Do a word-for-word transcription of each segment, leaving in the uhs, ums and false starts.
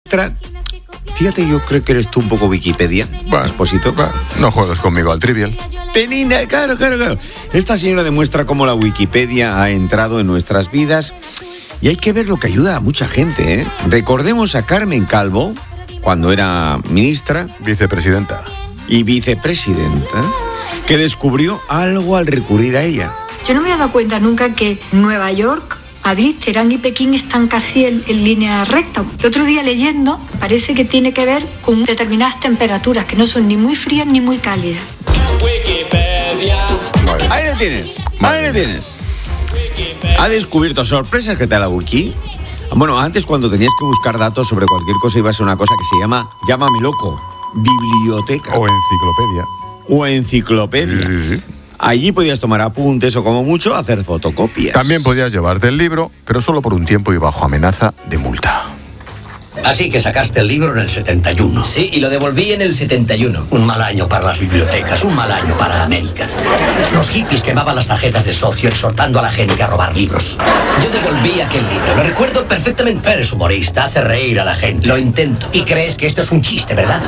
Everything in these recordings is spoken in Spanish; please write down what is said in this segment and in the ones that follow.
muestra... Fíjate, yo creo que eres tú un poco Wikipedia, bueno, Expósito. Bueno, no juegues conmigo al Trivial. Penina, claro, claro, claro. Esta señora demuestra cómo la Wikipedia ha entrado en nuestras vidas y hay que ver lo que ayuda a mucha gente, ¿eh? Recordemos a Carmen Calvo, cuando era ministra... Vicepresidenta. Y vicepresidenta, que descubrió algo al recurrir a ella. Yo no me he dado cuenta nunca que Nueva York, Madrid, Teherán y Pekín están casi en, en línea recta. El otro día leyendo, parece que tiene que ver con determinadas temperaturas que no son ni muy frías ni muy cálidas. Wikipedia. Vale. Ahí lo tienes, ahí lo tienes. Ha descubierto sorpresas que te da la wiki. Bueno, antes cuando tenías que buscar datos sobre cualquier cosa ibas a una cosa que se llama, llámame loco, biblioteca. O enciclopedia. O enciclopedia. Sí, sí, sí. Allí podías tomar apuntes o, como mucho, hacer fotocopias. También podías llevarte el libro, pero solo por un tiempo y bajo amenaza de multa. Así que sacaste el libro en el setenta y uno. Sí, y lo devolví en el setenta y uno. Un mal año para las bibliotecas, un mal año para América. Los hippies quemaban las tarjetas de socio exhortando a la gente a robar libros. Yo devolví aquel libro, lo recuerdo perfectamente. Eres humorista, hace reír a la gente. Lo intento. Y crees que esto es un chiste, ¿verdad?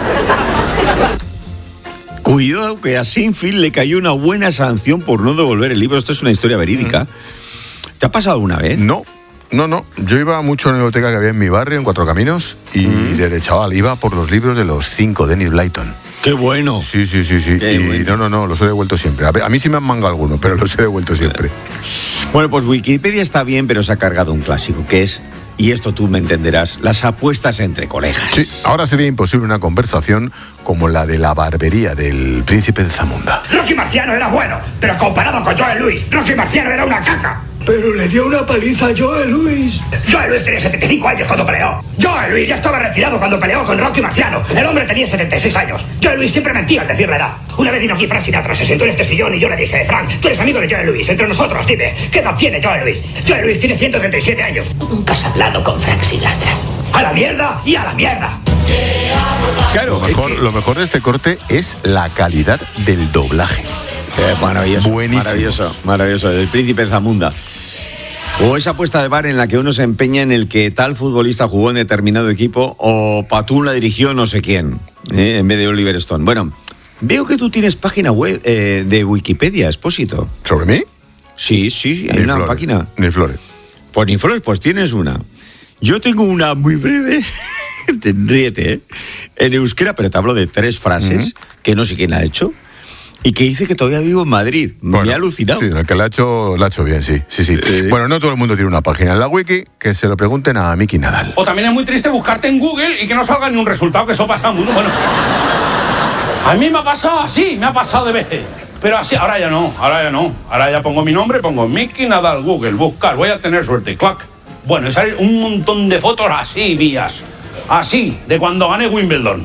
Cuidado que a Sinfield le cayó una buena sanción por no devolver el libro. Esto es una historia verídica. ¿Te ha pasado alguna vez? No, no, no. Yo iba mucho a la biblioteca que había en mi barrio, en Cuatro Caminos, y mm. desde chaval iba por los libros de los cinco de Enid Blyton. ¡Qué bueno! Sí, sí, sí, sí. Qué y bueno. no, no, no, los he devuelto siempre. A, ver, a mí sí me han mangado algunos, pero los he devuelto siempre. Bueno, pues Wikipedia está bien, pero se ha cargado un clásico, que es... Y esto tú me entenderás, las apuestas entre colegas. Sí, ahora sería imposible una conversación como la de la barbería del príncipe de Zamunda. Rocky Marciano era bueno, pero comparado con Joe Louis, Rocky Marciano era una caca. Pero le dio una paliza a Joe Louis. Joe Louis tenía setenta y cinco años cuando peleó. Joe Louis ya estaba retirado cuando peleó con Rocky Marciano. El hombre tenía setenta y seis años. Joe Louis siempre mentía al decir la edad. Una vez vino aquí Frank Sinatra, se sentó en este sillón y yo le dije: Frank, tú eres amigo de Joe Louis, entre nosotros, dime, ¿qué edad tiene Joe Louis? Joe Louis tiene ciento treinta y siete años. Nunca has hablado con Frank Sinatra. A la mierda y a la mierda. Claro, lo mejor, lo mejor de este corte es la calidad del doblaje. Sí, maravilloso. Buenísimo. Maravilloso, maravilloso. El príncipe de Zamunda. O esa apuesta de bar en la que uno se empeña en el que tal futbolista jugó en determinado equipo o Patún la dirigió no sé quién, ¿eh? En vez de Oliver Stone. Bueno, veo que tú tienes página web eh, de Wikipedia, Expósito. ¿Sobre mí? Sí, sí, hay ni una flores, página. Ni flores. Pues ni flores, pues tienes una. Yo tengo una muy breve, ríete, ¿eh? En euskera, pero te hablo de tres frases, uh-huh. que no sé quién la ha hecho. Y que dice que todavía vivo en Madrid. Bueno, me ha alucinado. Sí, el que la ha hecho, la ha hecho bien, sí, sí, sí. Eh, bueno, no todo el mundo tiene una página en la wiki, que se lo pregunten a Miki Nadal. O también es muy triste buscarte en Google y que no salga ni un resultado, que eso pasa mucho. Bueno, a mí me ha pasado así, me ha pasado de veces. Pero así, ahora ya no, ahora ya no. Ahora ya pongo mi nombre, pongo Miki Nadal, Google, buscar, voy a tener suerte, clac. Bueno, y salen un montón de fotos así, vías. Así, de cuando gané Wimbledon.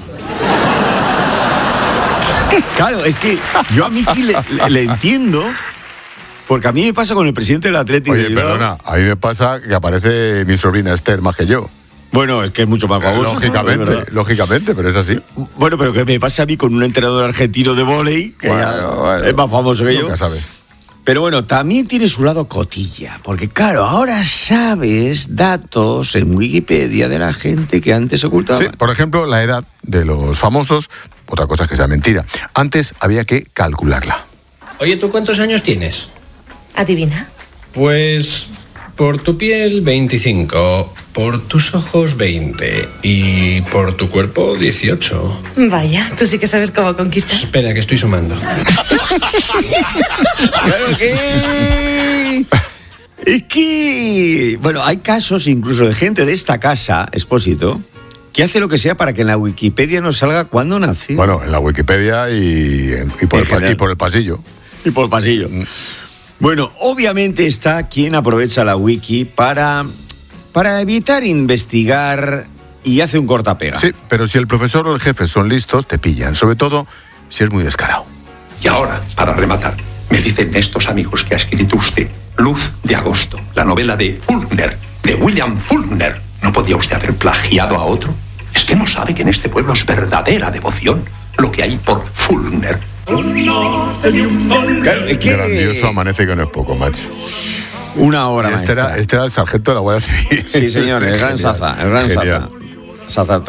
Claro, es que yo a Miki le, le, le entiendo, porque a mí me pasa con el presidente del Atlético. Oye, perdona, a mí me pasa que aparece mi sobrina Esther más que yo. Bueno, es que es mucho más famoso. Lógicamente, ¿no? lógicamente, pero es así. Bueno, pero que me pasa a mí con un entrenador argentino de vóley, que bueno, ya bueno, es más famoso que yo. Ya sabes. Pero bueno, también tiene su lado cotilla, porque claro, ahora sabes datos en Wikipedia de la gente que antes ocultaba. Sí, por ejemplo, la edad de los famosos, otra cosa es que sea mentira. Antes había que calcularla. Oye, ¿tú cuántos años tienes? Adivina. Pues por tu piel veinticinco, por tus ojos veinte y por tu cuerpo dieciocho. Vaya, tú sí que sabes cómo conquistar. Espera, que estoy sumando. Claro que... Es que... Bueno, hay casos incluso de gente de esta casa, Expósito, que hace lo que sea para que en la Wikipedia nos salga cuándo nació. Bueno, en la Wikipedia y, y, por, el, y por el pasillo. Y por el pasillo. Mm. Bueno, obviamente está quien aprovecha la wiki para, para evitar investigar y hace un cortapega. Sí, pero si el profesor o el jefe son listos, te pillan, sobre todo si es muy descarado. Y ahora, para rematar, me dicen estos amigos que ha escrito usted Luz de Agosto, la novela de Faulkner, de William Faulkner. ¿No podía usted haber plagiado a otro? Es que no sabe que en este pueblo es verdadera devoción lo que hay por Faulkner. Claro, es que... Grandioso amanece que no es poco, macho. Una hora, este era, este era el sargento de la Guardia Civil. Sí, señor, el gran Saza, el gran Saza. Saza